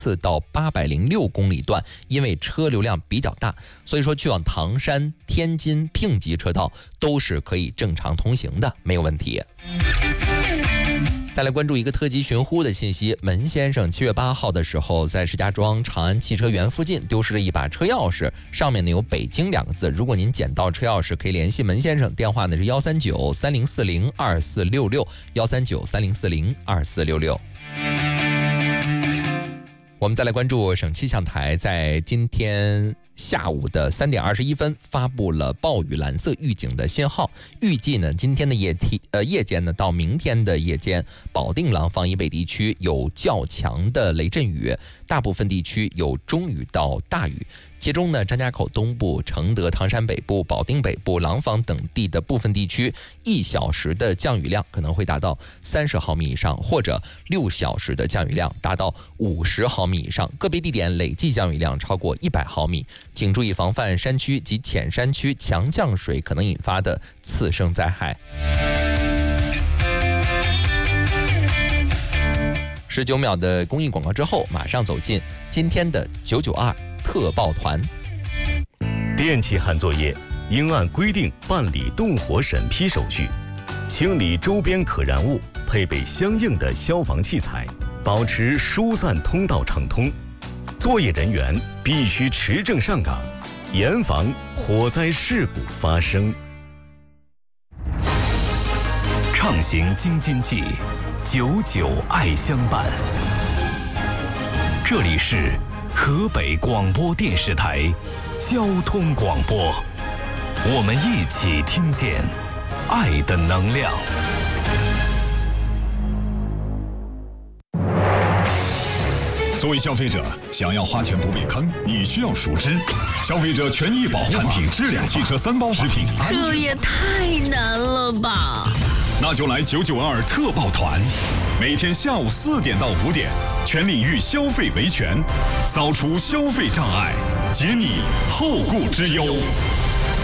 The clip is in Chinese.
到806公里段，因为车流量比较大，所以说去往唐山、天津、聘集车道都是可以正常通行的，没有问题。再来关注一个特级寻呼的信息，门先生7月8号的时候，在石家庄长安汽车园附近丢失了一把车钥匙，上面呢有北京2个字。如果您捡到车钥匙，可以联系门先生，电话呢是13930402466，13930402466。我们再来关注省气象台在今天下午的3点21分发布了暴雨蓝色预警的信号，预计呢今天的夜间呢到明天的夜间，保定廊坊以北地区有较强的雷阵雨，大部分地区有中雨到大雨。其中呢，张家口东部、承德、唐山北部、保定北部、廊坊等地的部分地区，1小时的降雨量可能会达到30毫米以上，或者6小时的降雨量达到50毫米以上，个别地点累计降雨量超过100毫米。请注意防范山区及浅山区强降水可能引发的次生灾害。19秒的公益广告之后，马上走进今天的992特报团。 电气焊作业应按规定办理动火审批手续，清理周边可燃物，配备相应的消防器材，保持疏散通道畅通。作业人员必须持证上岗，严防火灾事故发生。 畅行京津冀，99爱相伴。这里是河北广播电视台交通广播，我们一起听见爱的能量。 作为消费者，想要花钱不被坑，你需要熟知消费者权益保护产品质量、汽车3包食品安全。 这也太难了吧！ 那就来992特报团，每天下午4点到5点，全领域消费维权，扫除消费障碍，解你后顾之忧。